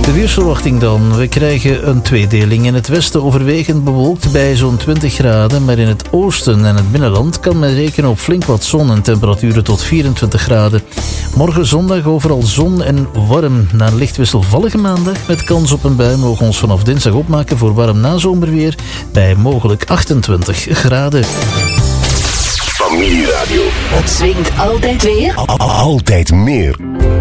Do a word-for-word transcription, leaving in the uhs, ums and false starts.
De weersverwachting dan. We krijgen een tweedeling. In het westen overwegend bewolkt bij zo'n twintig graden, maar in het oosten en het binnenland kan men rekenen op flink wat zon en temperaturen tot vierentwintig graden. Morgen zondag overal zon en warm. Na een licht wisselvallige maandag met kans op een bui mogen we ons vanaf dinsdag opmaken voor warm nazomerweer bij mogelijk achtentwintig graden. Familieradio. Het swingt altijd weer. Altijd meer.